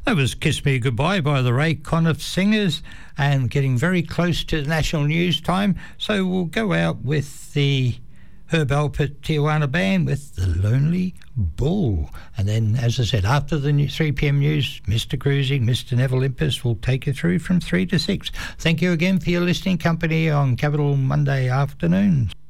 That was Kiss Me Goodbye by the Ray Conniff Singers, and getting very close to the national news time, so we'll go out with the Herb Alpert Tijuana Band with The Lonely Bull. And then, as I said, after the 3 p.m. news, Mr. Cruising, Mr. Neville Impus will take you through from 3 to 6. Thank you again for your listening company on Capital Monday afternoons.